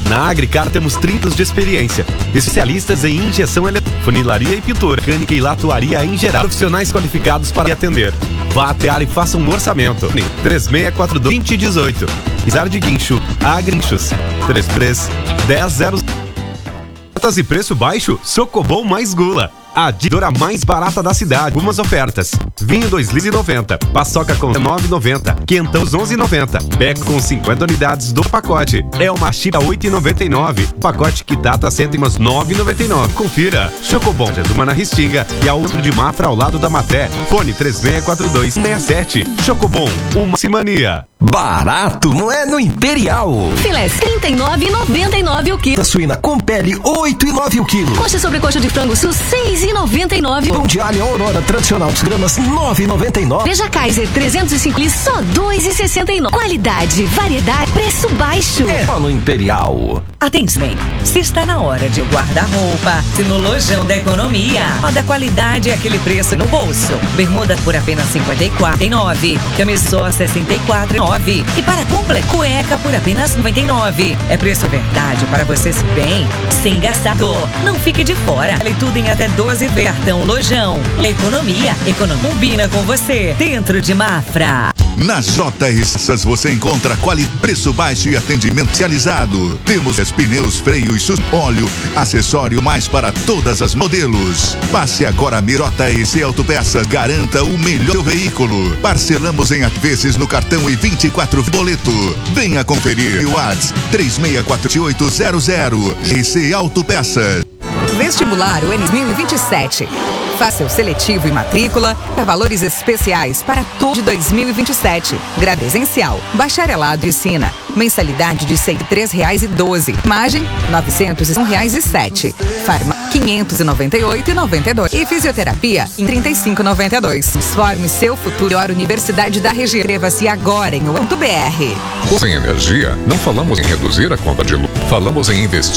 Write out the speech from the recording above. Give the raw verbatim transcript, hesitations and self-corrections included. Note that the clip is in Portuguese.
Na Agricar temos trinta anos de experiência, especialistas em injeção eletrônica, funilaria e pintura, mecânica e latuaria em geral, profissionais qualificados para atender. Vá até a área e faça um orçamento. três seis quatro dois, dois zero um oito. Izar de Guincho, Agrinchos, trinta e três, dez zero. E preço baixo, Socobon mais Gula. A distribuidora mais barata da cidade. Algumas ofertas: vinho dois litros e noventa, paçoca com nove reais e noventa, quentão onze reais e noventa, beco com cinquenta unidades do pacote. É uma chita oito reais e noventa e nove, pacote Kitata cêntimos nove reais e noventa e nove. Confira. Chocobon de Dumana Restinga e a outro de Mafra ao lado da Maté. Fone três seis quatro dois, seis sete. Chocobon, uma simania. Barato não é no Imperial. Filés trinta e nove reais e noventa e nove o quilo. A suína com pele oito reais e nove o quilo. Coxa sobre coxa de frango sul seis reais e noventa e nove. Pão de alho Aurora tradicional dos gramas nove reais e noventa e nove. Veja Kaiser trezentos e cinco litros só dois reais e sessenta e nove. Qualidade, variedade, preço baixo. É só no Imperial. Atenção, se está na hora de guarda-roupa, se no Lojão da Economia, a da qualidade é aquele preço no bolso. Bermuda por apenas cinquenta e quatro reais e noventa e nove. Camisola sessenta e quatro reais e noventa e nove. E para completo, cueca por apenas noventa e nove reais. É preço verdade para você se bem, sem gastador. Não fique de fora. Vale tudo em até doze vezes. Cartão Lojão. Economia. Economia combina com você. Dentro de Mafra. Na J S você encontra qualidade, preço baixo e atendimento especializado. Temos os pneus, freios, sus- óleo, acessório mais para todas as modelos. Passe agora a J S Autopeças, garanta o melhor veículo. Parcelamos em vezes no cartão e vinte e quatro boleto. Venha conferir o WhatsApp três seis quatro oito zero zero. J S Autopeças. Vestibular U N dois mil e vinte e sete. Faça o seletivo e matrícula para valores especiais para todo de dois mil e vinte e sete. Grade presencial, bacharelado e ensina. Mensalidade de cento e três reais e doze. Imagem, novecentos e um reais e sete. Farma, quinhentos e noventa e oito reais e noventa e dois. E fisioterapia, em trinta e cinco reais e noventa e dois. Transforme seu futuro. A Universidade da Região. Inscreva-se agora em u ponto b r. Sem energia, não falamos em reduzir a conta de luz, falamos em investir.